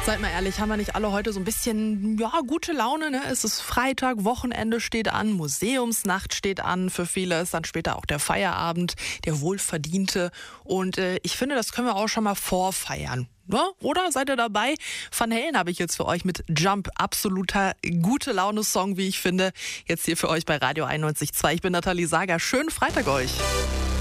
Seid mal ehrlich, haben wir nicht alle heute so ein bisschen, gute Laune, ne? Es ist Freitag, Wochenende steht an, Museumsnacht steht an. Für viele ist dann später auch der Feierabend, der wohlverdiente. Und ich finde, das können wir auch schon mal vorfeiern. Ne? Oder seid ihr dabei? Van Halen habe ich jetzt für euch mit Jump. Absoluter Gute-Laune-Song, wie ich finde. Jetzt hier für euch bei Radio 91.2. Ich bin Nathalie Sager. Schönen Freitag euch.